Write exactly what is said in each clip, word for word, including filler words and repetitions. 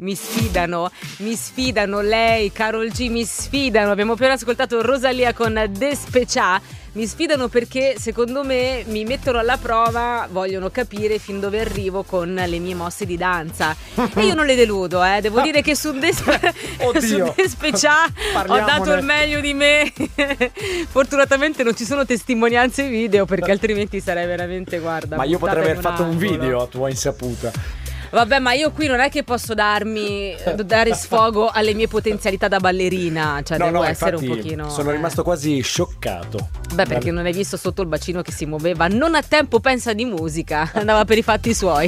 mi sfidano, mi sfidano lei, Karol G, mi sfidano. Abbiamo appena ascoltato Rosalia con Despechá. Mi sfidano perché secondo me mi mettono alla prova, vogliono capire fin dove arrivo con le mie mosse di danza. E io non le deludo, eh. Devo dire che su, Despe- su Despechá ho dato il meglio di me. Fortunatamente non ci sono testimonianze video, perché altrimenti sarei veramente, guarda, ma io potrei aver fatto angolo. un video a tua insaputa. Vabbè, ma io qui non è che posso darmi dare sfogo alle mie potenzialità da ballerina, cioè no, devo no, essere un infatti pochino. Sono eh. rimasto quasi scioccato. Beh, perché non hai visto sotto il bacino che si muoveva? Non a tempo pensa di musica, andava per i fatti suoi.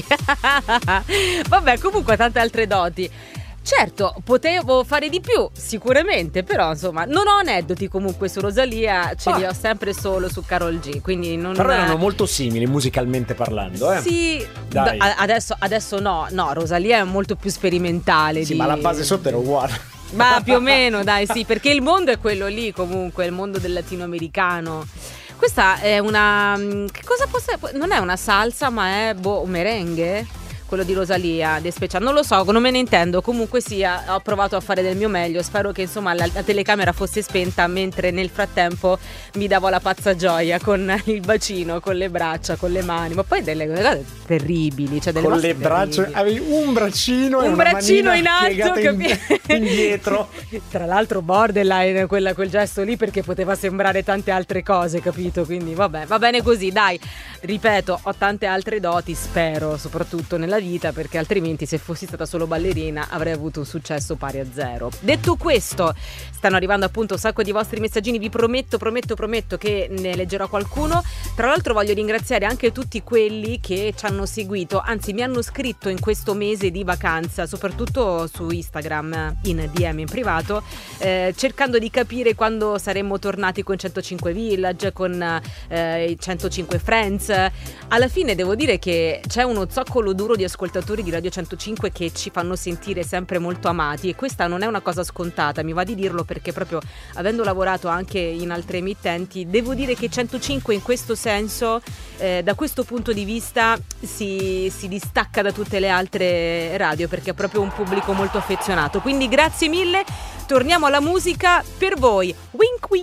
Vabbè, comunque tante altre doti. Certo, potevo fare di più, sicuramente, però insomma non ho aneddoti comunque su Rosalia, ce li ho sempre solo su Karol G, quindi non... Però erano molto simili musicalmente parlando, eh? Sì, Dai. d- adesso, adesso no, no, Rosalia è molto più sperimentale. Sì, di... ma la base sotto era uguale. Ma più o meno, dai, sì, perché il mondo è quello lì comunque, il mondo del latinoamericano. Questa è una... che cosa può essere? Non è una salsa, ma è boh, un merengue? Quello di Rosalia, Despechá, non lo so, non me ne intendo. Comunque sia, ho provato a fare del mio meglio. Spero che insomma la, la telecamera fosse spenta, mentre nel frattempo mi davo la pazza gioia con il bacino, con le braccia, con le mani. Ma poi delle cose terribili, cioè delle con le braccia, avevi un braccino e un una braccino in alto, capi- indietro. Tra l'altro borderline quella, quel gesto lì, perché poteva sembrare tante altre cose, capito? Quindi vabbè, va bene così, dai. Ripeto, ho tante altre doti, spero, soprattutto nella vita, perché altrimenti se fossi stata solo ballerina avrei avuto un successo pari a zero. Detto questo, stanno arrivando appunto un sacco di vostri messaggini, vi prometto, prometto, prometto che ne leggerò qualcuno. Tra l'altro voglio ringraziare anche tutti quelli che ci hanno seguito, anzi mi hanno scritto in questo mese di vacanza, soprattutto su Instagram, in D M in privato, eh, cercando di capire quando saremmo tornati con centocinque Village, con eh, i centocinque Friends. Alla fine devo dire che c'è uno zoccolo duro di ascoltatori di Radio centocinque che ci fanno sentire sempre molto amati, e questa non è una cosa scontata, mi va di dirlo, perché proprio avendo lavorato anche in altre emittenti devo dire che centocinque in questo senso, eh, da questo punto di vista si, si distacca da tutte le altre radio, perché ha proprio un pubblico molto affezionato. Quindi grazie mille, torniamo alla musica per voi. Wing